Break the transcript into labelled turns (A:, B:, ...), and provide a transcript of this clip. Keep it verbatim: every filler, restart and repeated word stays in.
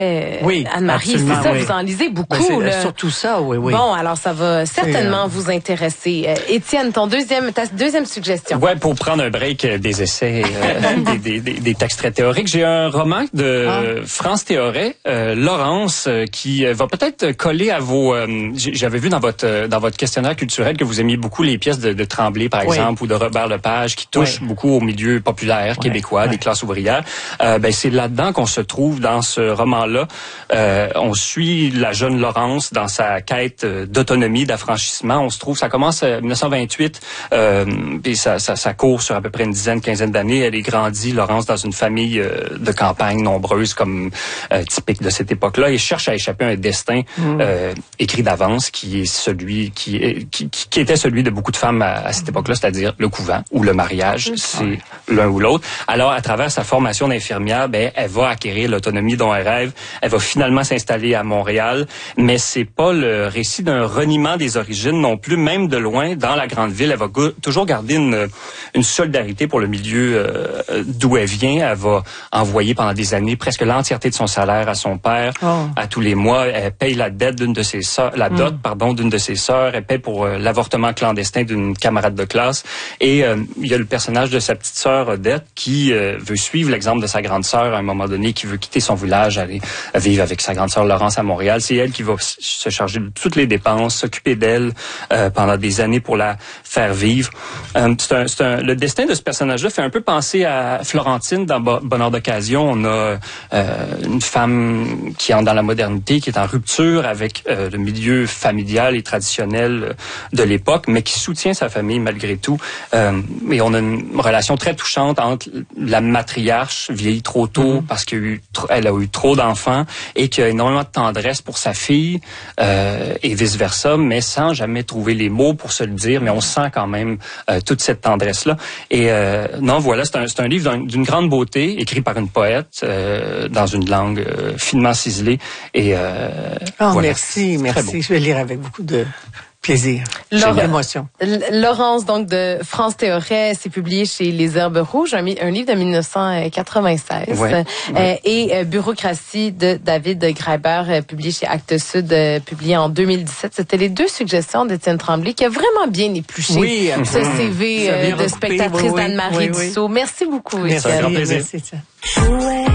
A: Euh,
B: oui,
A: Anne-Marie, c'est ça,
B: oui.
A: vous en lisez beaucoup.
B: Ben, c'est
A: là.
B: surtout ça, oui, oui.
A: Bon, alors ça va certainement
B: euh...
A: vous intéresser. Euh, Étienne, ton deuxième, ta deuxième suggestion.
C: Ouais, pour prendre un break des essais, euh, des, des, des textes très théoriques, j'ai un roman de ah. France Théoret, euh, Laurence, euh, qui va peut-être coller à vos. Euh, j'avais vu dans votre dans votre questionnaire culturel que vous aimiez beaucoup les pièces de, de Tremblay, par exemple, oui. ou de Robert Lepage, qui touchent oui. beaucoup au milieu populaire québécois, oui. des classes ouvrières. Euh, ben c'est là-dedans qu'on se trouve dans ce roman-là. Euh, on suit la jeune Laurence dans sa quête d'autonomie, d'affranchissement. On se trouve, ça commence en dix-neuf cent vingt-huit, euh, puis ça, ça, ça court sur à peu près une dizaine, quinzaine d'années. Elle est grandie, Laurence, dans une famille euh, de campagne nombreuse, comme euh, typique de cette époque-là, et cherche à échapper à un destin mmh. euh, écrit d'avance, qui est celui qui, est, qui, qui était celui de beaucoup de femmes à, à cette époque-là, c'est-à-dire le couvent ou le mariage, c'est ouais. l'un ou l'autre. Alors, à travers sa formation d'infirmière, ben, elle va acquérir l'autonomie dont elle rêve. Elle va finalement s'installer à Montréal, mais c'est pas le récit d'un reniement des origines non plus, même de loin, dans la grande ville. Elle va go- toujours garder une, une solidarité pour le milieu euh, d'où elle vient. Elle va envoyer pendant des années presque l'entièreté de son salaire à son père, oh. à tous les mois. Elle paye la dette d'une de ses sœurs, la dot, mm. pardon, d'une de ses sœurs. Elle paye pour euh, l'avortement clandestin d'une camarade de classe. Et euh, il y a le personnage de sa petite sœur Odette qui euh, veut suivre l'exemple de sa grande sœur à un moment donné, qui veut quitter son village, aller vivre avec sa grande sœur Laurence à Montréal. C'est elle qui va se charger de toutes les dépenses, s'occuper d'elle euh, pendant des années pour la faire vivre. Euh, c'est un, c'est un, le destin de ce personnage-là fait un peu penser à Florentine dans Bonheur d'occasion. On a euh, une femme qui entre dans la modernité, qui est en rupture avec euh, le milieu familial et traditionnel de l'époque, mais qui soutient sa famille malgré tout. Euh, et on a une relation très touchante entre la matriarche, vieillie trop tôt mmh. parce qu'elle a, a eu trop d'enfants, et qui a énormément de tendresse pour sa fille, euh, et vice-versa, mais sans jamais trouver les mots pour se le dire, mais on sent quand même euh, toute cette tendresse-là. Et euh, non, voilà, c'est un, c'est un livre d'une grande beauté, écrit par une poète, euh, dans une langue euh, finement ciselée. Et euh,
B: oh,
C: voilà.
B: Merci, merci. Je vais lire avec beaucoup de plaisir.
A: Laure,
B: j'ai l'émotion.
A: Laurence, donc, de France Théoret, c'est publié chez Les Herbes Rouges, un, un livre de dix-neuf cent quatre-vingt-seize. Ouais, euh, ouais. Et euh, Bureaucratie de David Graeber, euh, publié chez Actes Sud, euh, publié en deux mille dix-sept. C'était les deux suggestions d'Étienne Tremblay, qui a vraiment bien épluché oui, ce C V euh, de spectatrice oui, oui, d'Anne-Marie oui, oui. Dussault. Merci beaucoup,
B: Merci,
A: Étienne.
B: merci. merci.